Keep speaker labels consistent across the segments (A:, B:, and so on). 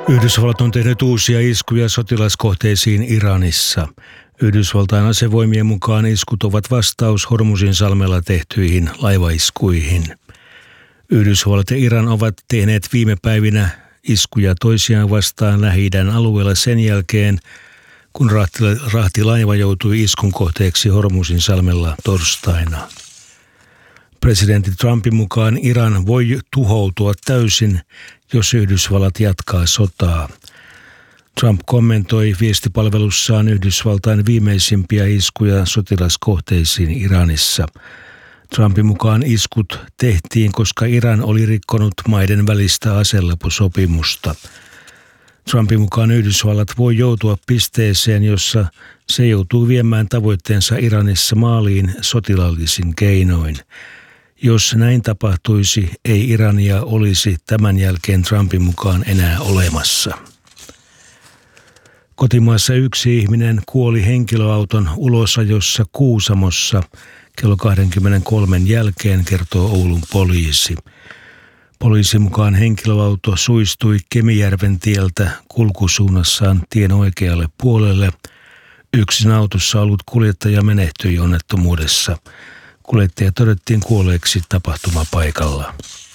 A: Yhdysvallat on tehnyt uusia iskuja sotilaskohteisiin Iranissa. Yhdysvaltain asevoimien mukaan iskut ovat vastaus Hormuzin salmella tehtyihin laivaiskuihin. Yhdysvallat ja Iran ovat tehneet viime päivinä iskuja toisiaan vastaan Lähi-idän alueella sen jälkeen, kun rahtilaiva joutui iskun kohteeksi Hormuzin salmella torstaina. Presidentti Trumpin mukaan Iran voi tuhoutua täysin, jos Yhdysvallat jatkaa sotaa. Trump kommentoi viestipalvelussaan Yhdysvaltain viimeisimpiä iskuja sotilaskohteisiin Iranissa. Trumpin mukaan iskut tehtiin, koska Iran oli rikkonut maiden välistä aseleposopimusta. Trumpin mukaan Yhdysvallat voi joutua pisteeseen, jossa se joutuu viemään tavoitteensa Iranissa maaliin sotilaallisin keinoin. Jos näin tapahtuisi, ei Irania olisi tämän jälkeen Trumpin mukaan enää olemassa. Kotimaassa yksi ihminen kuoli henkilöauton ulosajossa Kuusamossa kello 23 jälkeen, kertoo Oulun poliisi. Poliisin mukaan henkilöauto suistui Kemijärven tieltä kulkusuunnassaan tien oikealle puolelle. Yksin autossa ollut kuljettaja menehtyi onnettomuudessa. Kuljettaja todettiin kuolleeksi tapahtumapaikalla.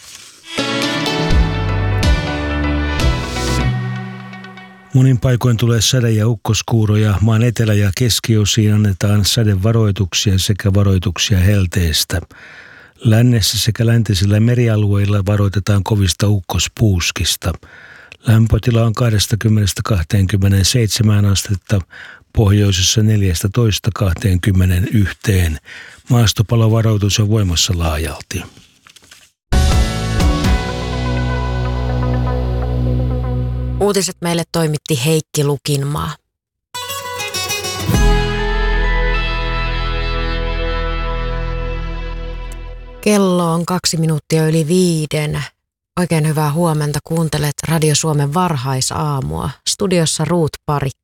A: Monin paikoin tulee sade- ja ukkoskuuroja. Maan etelä- ja keskiosiin annetaan sadevaroituksia sekä varoituksia helteestä. Lännessä sekä läntisillä merialueilla varoitetaan kovista ukkospuuskista. Lämpötila on 20–27 astetta, pohjoisessa 14–21. Maastopalovaroitus on voimassa laajalti.
B: Uutiset meille toimitti Heikki Lukinmaa. Kello on 2 minuuttia yli 5. Oikein hyvää huomenta. Kuuntelet Radio Suomen varhaisaamua. Studiossa Ruut Parikka.